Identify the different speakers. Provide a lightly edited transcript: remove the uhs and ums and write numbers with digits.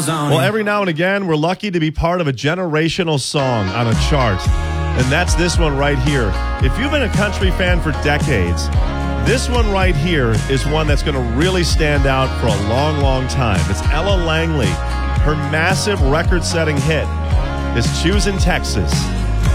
Speaker 1: Well, every now and again, we're lucky to be part of a generational song on a chart. And that's this one right here. If you've been a country fan for decades, this one right here is one that's going to really stand out for a long, long time. It's Ella Langley. Her massive record-setting hit is Choosing Texas.